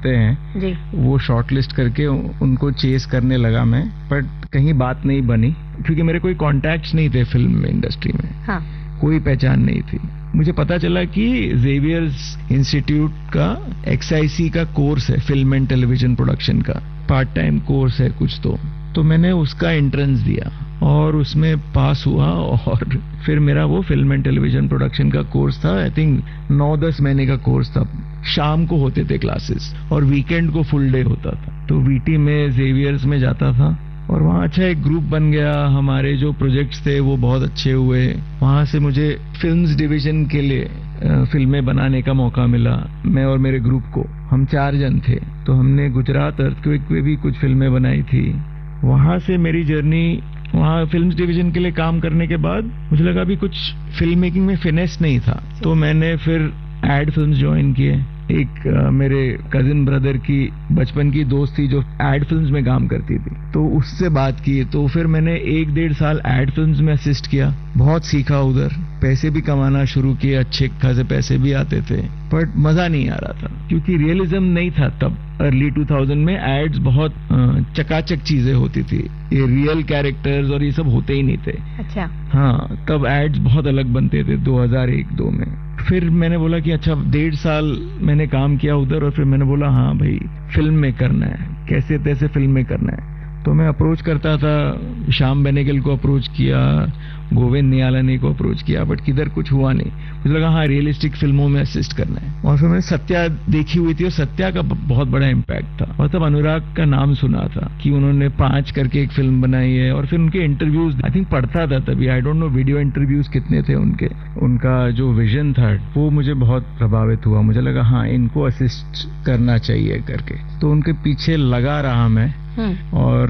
हैं जी। वो शॉर्टलिस्ट करके उनको चेस करने लगा मैं, बट कहीं बात नहीं बनी क्योंकि मेरे कोई कॉन्टैक्ट्स नहीं थे फिल्म इंडस्ट्री में। हाँ। कोई पहचान नहीं थी। मुझे पता चला कि जेवियर्स इंस्टीट्यूट का XIC का कोर्स है, फिल्म एंड टेलीविजन प्रोडक्शन का पार्ट टाइम कोर्स है कुछ। तो मैंने उसका एंट्रेंस दिया और उसमें पास हुआ और फिर मेरा वो फिल्म एंड टेलीविजन प्रोडक्शन का कोर्स था। आई थिंक 9-10 महीने का कोर्स था। शाम को होते थे क्लासेस और वीकेंड को फुल डे होता था। तो VT में जेवियर्स में जाता था और वहाँ अच्छा एक ग्रुप बन गया। हमारे जो प्रोजेक्ट्स थे वो बहुत अच्छे हुए। वहाँ से मुझे फिल्म्स डिवीजन के लिए फिल्में बनाने का मौका मिला। मैं और मेरे ग्रुप को, हम 4 जन थे, तो हमने गुजरात अर्थक्वेक में भी कुछ फिल्में बनाई थी। वहाँ से मेरी जर्नी, वहाँ फिल्म्स डिवीजन के लिए काम करने के बाद मुझे लगा अभी कुछ फिल्म मेकिंग में फिनेस नहीं था, तो मैंने फिर एड फिल्म्स ज्वाइन किए। एक मेरे कजिन ब्रदर की बचपन की दोस्त थी जो एड फिल्म्स में काम करती थी, तो उससे बात की। तो फिर मैंने 1-1.5 साल एड फिल्म्स में असिस्ट किया। बहुत सीखा उधर, पैसे भी कमाना शुरू किए, अच्छे खासे पैसे भी आते थे, बट मजा नहीं आ रहा था क्योंकि रियलिज्म नहीं था तब। अर्ली 2000 में एड्स बहुत चकाचक चीजें होती थी, ये रियल कैरेक्टर्स और ये सब होते ही नहीं थे। अच्छा। हाँ, तब एड्स बहुत अलग बनते थे 2001-2 में। फिर मैंने बोला कि अच्छा 1.5 साल मैंने काम किया उधर और फिर मैंने बोला हाँ भाई फिल्म में करना है, कैसे तैसे फिल्म में करना है। तो मैं अप्रोच करता था, श्याम बेनेगल को अप्रोच किया, गोविंद नियालानी को अप्रोच किया, बट किधर कुछ हुआ नहीं। मुझे लगा हाँ रियलिस्टिक फिल्मों में असिस्ट करना है। और फिर मैंने सत्या देखी हुई थी और सत्या का बहुत बड़ा इम्पैक्ट था। और तब अनुराग का नाम सुना था कि उन्होंने 5 करके एक फिल्म बनाई है और फिर उनके इंटरव्यूज आई थिंक पढ़ता था तभी, I don't know video interviews कितने थे उनके। उनका जो विजन था वो मुझे बहुत प्रभावित हुआ। मुझे लगा हाँ इनको असिस्ट करना चाहिए करके, तो उनके पीछे लगा रहा मैं। और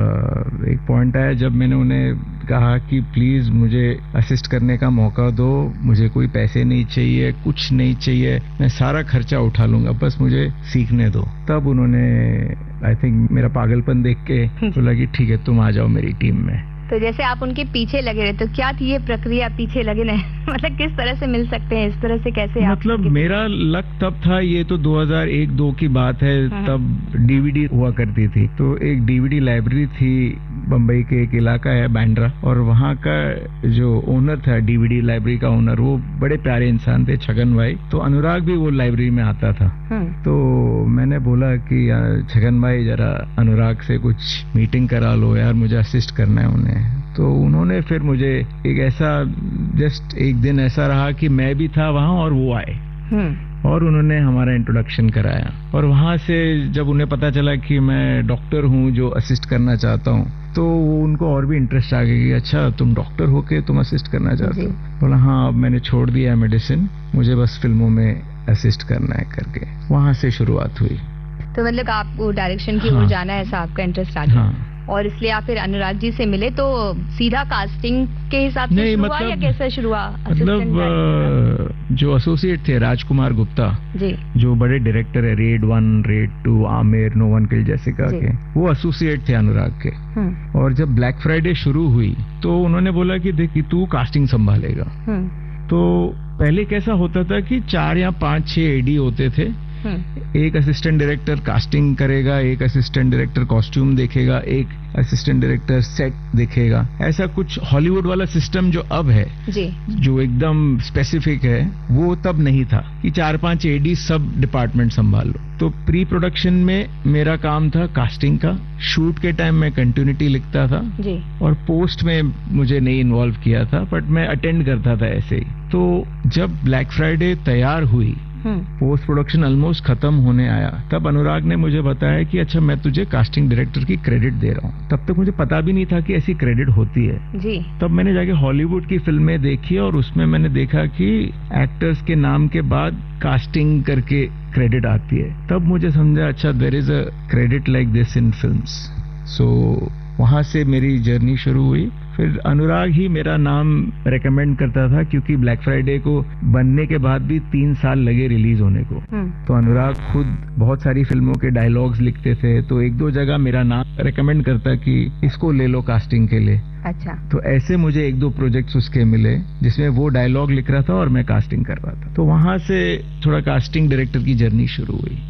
एक पॉइंट आया जब मैंने उन्हें कहा कि प्लीज मुझे असिस्ट करने का मौका दो, मुझे कोई पैसे नहीं चाहिए, कुछ नहीं चाहिए, मैं सारा खर्चा उठा लूंगा, बस मुझे सीखने दो। तब उन्होंने आई थिंक मेरा पागलपन देख के बोला कि ठीक है तुम आ जाओ मेरी टीम में। तो जैसे आप उनके पीछे लगे रहे, तो क्या थी ये प्रक्रिया पीछे लगने मतलब किस तरह से मिल सकते हैं, इस तरह से कैसे? मतलब मेरा लक तब था, ये तो 2001-2 की बात है, तब DVD हुआ करती थी। तो एक DVD लाइब्रेरी थी, बम्बई के एक इलाका है बांद्रा, और वहाँ का जो ओनर था DVD लाइब्रेरी का ओनर, वो बड़े प्यारे इंसान थे, छगन भाई। तो अनुराग भी वो लाइब्रेरी में आता था। तो मैंने बोला कि छगन भाई जरा अनुराग से कुछ मीटिंग करा लो यार, मुझे असिस्ट करना है उन्हें। तो उन्होंने फिर मुझे एक ऐसा जस्ट एक दिन ऐसा रहा कि मैं भी था वहाँ और वो आए और उन्होंने हमारा इंट्रोडक्शन कराया। और वहाँ से जब उन्हें पता चला कि मैं डॉक्टर हूँ जो असिस्ट करना चाहता हूँ, तो उनको और भी इंटरेस्ट आ गया कि अच्छा तुम डॉक्टर होके तुम असिस्ट करना चाहते हो। बोला हाँ अब मैंने छोड़ दिया मेडिसिन, मुझे बस फिल्मों में असिस्ट करना है करके वहाँ से शुरुआत हुई। तो मतलब आपको डायरेक्शन की ओर जाना है, ऐसा आपका इंटरेस्ट आ गया। और इसलिए आप फिर अनुराग जी से मिले, तो सीधा कास्टिंग के हिसाब से शुरू हुआ या कैसे शुरू हुआ? मतलब जो एसोसिएट थे राजकुमार गुप्ता जी, जो बड़े डायरेक्टर है, red 1, red 2, Aamir, no one किल जैसिका के, वो एसोसिएट थे अनुराग के। और जब ब्लैक फ्राइडे शुरू हुई तो उन्होंने बोला कि देख तू कास्टिंग संभालेगा। तो पहले कैसा होता था कि 4 या 5-6 AD होते थे, एक असिस्टेंट डायरेक्टर कास्टिंग करेगा, एक असिस्टेंट डायरेक्टर कॉस्ट्यूम देखेगा, एक असिस्टेंट डायरेक्टर सेट देखेगा। ऐसा कुछ हॉलीवुड वाला सिस्टम जो अब है जी, जो एकदम स्पेसिफिक है, वो तब नहीं था कि 4-5 AD सब डिपार्टमेंट संभाल लो। तो प्री प्रोडक्शन में मेरा काम था कास्टिंग का, शूट के टाइम में कंटिन्यूटी लिखता था जी, और पोस्ट में मुझे नहीं इन्वॉल्व किया था, बट मैं अटेंड करता था ऐसे ही। तो जब ब्लैक फ्राइडे तैयार हुई, पोस्ट प्रोडक्शन ऑलमोस्ट खत्म होने आया, तब अनुराग ने मुझे बताया कि अच्छा मैं तुझे कास्टिंग डायरेक्टर की क्रेडिट दे रहा हूँ। तब तक मुझे पता भी नहीं था कि ऐसी क्रेडिट होती है जी। तब मैंने जाके हॉलीवुड की फिल्में देखी और उसमें मैंने देखा कि एक्टर्स के नाम के बाद कास्टिंग करके क्रेडिट आती है। तब मुझे समझा अच्छा there is a credit like this in films. सो वहां से मेरी जर्नी शुरू हुई। फिर अनुराग ही मेरा नाम रेकमेंड करता था, क्योंकि ब्लैक फ्राइडे को बनने के बाद भी 3 साल लगे रिलीज होने को। तो अनुराग खुद बहुत सारी फिल्मों के डायलॉग्स लिखते थे, तो 1-2 जगह मेरा नाम रेकमेंड करता कि इसको ले लो कास्टिंग के लिए। अच्छा। तो ऐसे मुझे 1-2 प्रोजेक्ट्स उसके मिले जिसमें वो डायलॉग लिख रहा था और मैं कास्टिंग कर रहा था। तो वहां से थोड़ा कास्टिंग डायरेक्टर की जर्नी शुरू हुई।